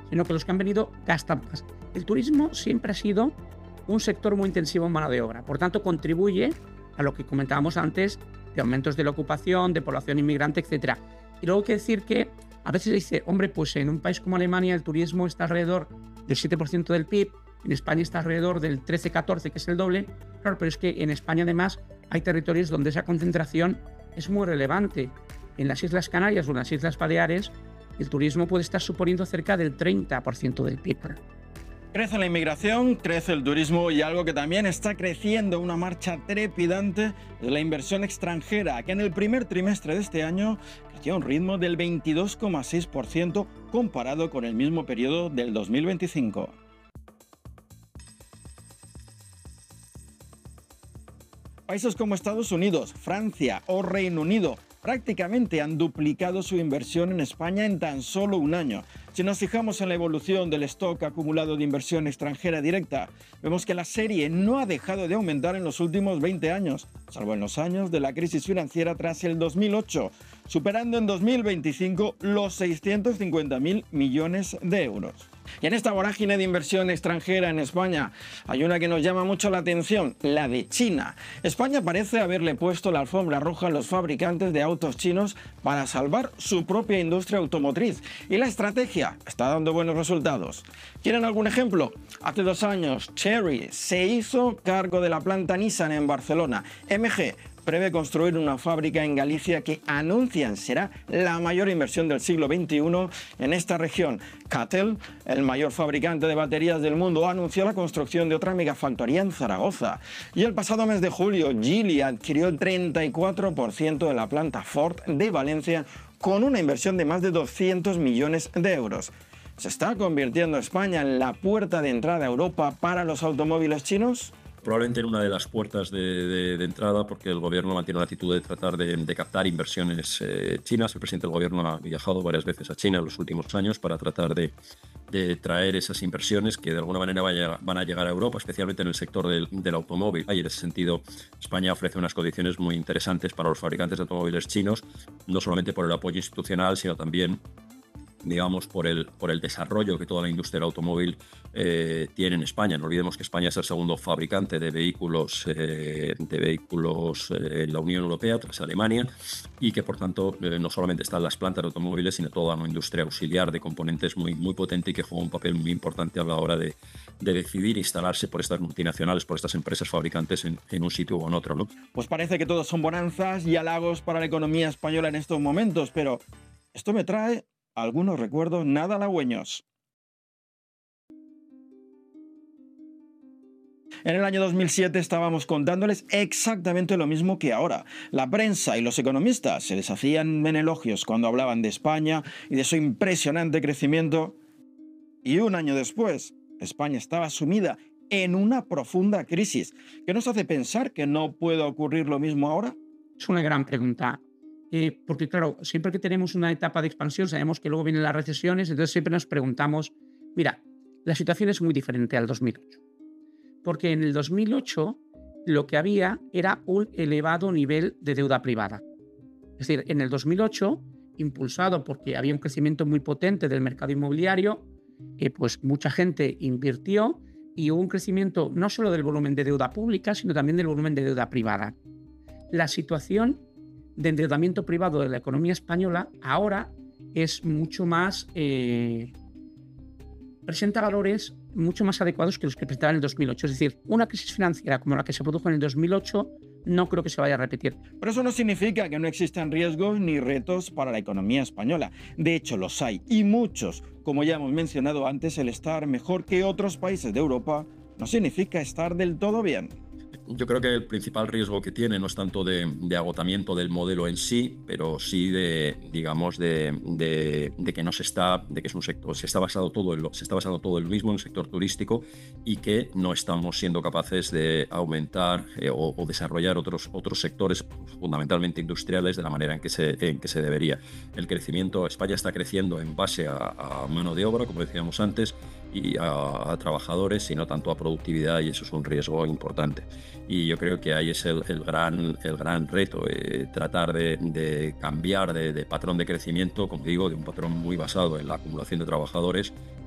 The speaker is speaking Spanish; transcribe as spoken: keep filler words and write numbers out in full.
sino que los que han venido gastan más. El turismo siempre ha sido un sector muy intensivo en mano de obra, por tanto contribuye a lo que comentábamos antes de aumentos de la ocupación, de población inmigrante, etcétera. Y luego hay que decir que a veces se dice, hombre, pues en un país como Alemania el turismo está alrededor del siete por ciento del P I B, en España está alrededor del trece catorce, que es el doble. Claro, pero es que en España además hay territorios donde esa concentración es muy relevante. En las Islas Canarias o en las Islas Baleares, el turismo puede estar suponiendo cerca del treinta por ciento del P I B. Crece la inmigración, crece el turismo y algo que también está creciendo a una marcha trepidante es la inversión extranjera, que en el primer trimestre de este año creció a un ritmo del veintidós coma seis por ciento comparado con el mismo periodo del dos mil veinticinco. Países como Estados Unidos, Francia o Reino Unido prácticamente han duplicado su inversión en España en tan solo un año. Si nos fijamos en la evolución del stock acumulado de inversión extranjera directa, vemos que la serie no ha dejado de aumentar en los últimos veinte años, salvo en los años de la crisis financiera tras el dos mil ocho, superando en dos mil veinticinco los seiscientos cincuenta mil millones de euros. Y en esta vorágine de inversión extranjera en España hay una que nos llama mucho la atención, la de China. España parece haberle puesto la alfombra roja a los fabricantes de autos chinos para salvar su propia industria automotriz. Y la estrategia está dando buenos resultados. ¿Quieren algún ejemplo? Hace dos años, Chery se hizo cargo de la planta Nissan en Barcelona. M G prevé construir una fábrica en Galicia que anuncian será la mayor inversión del siglo veintiuno en esta región. CATL, el mayor fabricante de baterías del mundo, anunció la construcción de otra megafactoría en Zaragoza. Y el pasado mes de julio, Geely adquirió el treinta y cuatro por ciento de la planta Ford de Valencia con una inversión de más de doscientos millones de euros. ¿Se está convirtiendo España en la puerta de entrada a Europa para los automóviles chinos? Probablemente en una de las puertas de, de, de entrada, porque el gobierno mantiene la actitud de tratar de, de captar inversiones eh, chinas. El presidente del gobierno ha viajado varias veces a China en los últimos años para tratar de, de traer esas inversiones que de alguna manera vaya, van a llegar a Europa, especialmente en el sector del, del automóvil. Y en ese sentido, España ofrece unas condiciones muy interesantes para los fabricantes de automóviles chinos, no solamente por el apoyo institucional, sino también digamos, por el, por el desarrollo que toda la industria del automóvil eh, tiene en España. No olvidemos que España es el segundo fabricante de vehículos, eh, de vehículos eh, en la Unión Europea, tras Alemania, y que, por tanto, eh, no solamente están las plantas de automóviles, sino toda una industria auxiliar de componentes muy, muy potente y que juega un papel muy importante a la hora de, de decidir instalarse por estas multinacionales, por estas empresas fabricantes en, en un sitio o en otro, ¿no? Pues parece que todos son bonanzas y halagos para la economía española en estos momentos, pero esto me trae algunos recuerdos nada halagüeños. En el año dos mil siete estábamos contándoles exactamente lo mismo que ahora. La prensa y los economistas se deshacían en elogios cuando hablaban de España y de su impresionante crecimiento. Y un año después, España estaba sumida en una profunda crisis. ¿Qué nos hace pensar que no pueda ocurrir lo mismo ahora? Es una gran pregunta. Eh, porque claro, siempre que tenemos una etapa de expansión sabemos que luego vienen las recesiones, entonces siempre nos preguntamos, mira, la situación es muy diferente al dos mil ocho, porque en el dos mil ocho lo que había era un elevado nivel de deuda privada. Es decir, en el dos mil ocho, impulsado porque había un crecimiento muy potente del mercado inmobiliario, eh, pues mucha gente invirtió y hubo un crecimiento no solo del volumen de deuda pública, sino también del volumen de deuda privada. La situación de endeudamiento privado de la economía española ahora es mucho más, eh, presenta valores mucho más adecuados que los que presentaba en el dos mil ocho. Es decir, una crisis financiera como la que se produjo en el dos mil ocho no creo que se vaya a repetir. Pero eso no significa que no existan riesgos ni retos para la economía española. De hecho, los hay, y muchos. Como ya hemos mencionado antes, el estar mejor que otros países de Europa no significa estar del todo bien. Yo creo que el principal riesgo que tiene no es tanto de, de agotamiento del modelo en sí, pero sí de, digamos, de, de, de que no se está, de que es un sector, se está basado todo en lo, se está basando todo en lo mismo en el sector turístico y que no estamos siendo capaces de aumentar eh, o, o desarrollar otros, otros sectores fundamentalmente industriales de la manera en que se, en que se debería. El crecimiento, España está creciendo en base a, a mano de obra, como decíamos antes, y a, a trabajadores y no tanto a productividad, y eso es un riesgo importante. Y yo creo que ahí es el, el, gran, el gran reto, eh, tratar de, de cambiar de, de patrón de crecimiento, como digo, de un patrón muy basado en la acumulación de trabajadores